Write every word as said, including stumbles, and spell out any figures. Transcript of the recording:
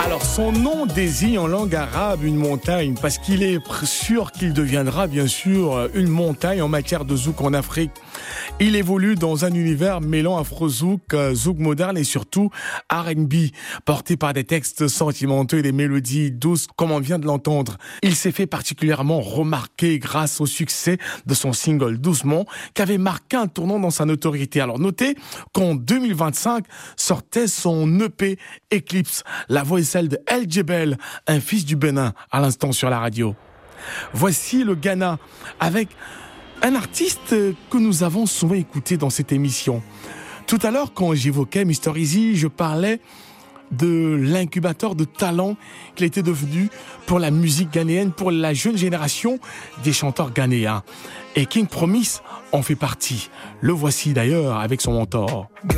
Alors son nom désigne en langue arabe une montagne parce qu'il est sûr qu'il deviendra bien sûr une montagne en matière de zouk en Afrique. Il évolue dans un univers mêlant afro-zouk, zouk moderne et surtout R and B, porté par des textes sentimentaux et des mélodies douces comme on vient de l'entendre. Il s'est fait particulièrement remarquer grâce au succès de son single Doucement qui avait marqué un tournant dans sa notoriété. Alors notez qu'en deux mille vingt-cinq sortait son E P Eclipse. La voix est celle de El Djebel, un fils du Bénin, à l'instant sur la radio. Voici le Ghana avec un artiste que nous avons souvent écouté dans cette émission. Tout à l'heure, quand j'évoquais Mister Easy, je parlais de l'incubateur de talent qu'il était devenu pour la musique ghanéenne, pour la jeune génération des chanteurs ghanéens. Et King Promise en fait partie. Le voici d'ailleurs avec son mentor.